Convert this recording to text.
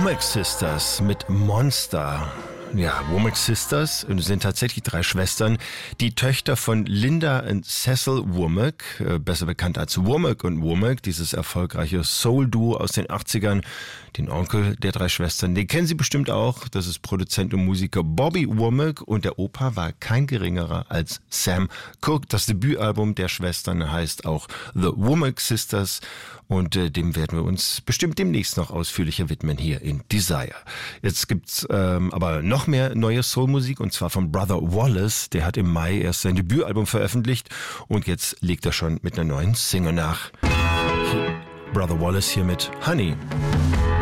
Womack Sisters mit Monster. Ja, Womack Sisters sind tatsächlich 3 Schwestern, die Töchter von Linda und Cecil Womack, besser bekannt als Womack und Womack, dieses erfolgreiche Soul-Duo aus den 80ern. Den Onkel der 3 Schwestern, den kennen Sie bestimmt auch, das ist Produzent und Musiker Bobby Womack, und der Opa war kein geringerer als Sam Cooke. Das Debütalbum der Schwestern heißt auch The Womack Sisters, und dem werden wir uns bestimmt demnächst noch ausführlicher widmen hier in Desire. Jetzt gibt's aber noch mehr neue Soulmusik, und zwar von Brother Wallace. Der hat im Mai erst sein Debütalbum veröffentlicht und jetzt legt er schon mit einer neuen Single nach. Brother Wallace hier mit Honey.